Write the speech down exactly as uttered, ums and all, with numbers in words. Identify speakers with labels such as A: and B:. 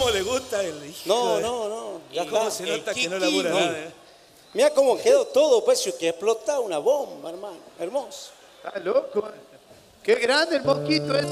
A: cómo le gusta el hijo
B: No,
A: de-
B: no, no. Ya
A: ¿Cómo
B: está.
A: se nota
B: El
A: que no
B: Kiki,
A: labura
B: no.
A: nada? eh?
B: Mira cómo quedó todo, pues, que explota una bomba, hermano. Hermoso.
C: Está loco. Qué grande el mosquito ese.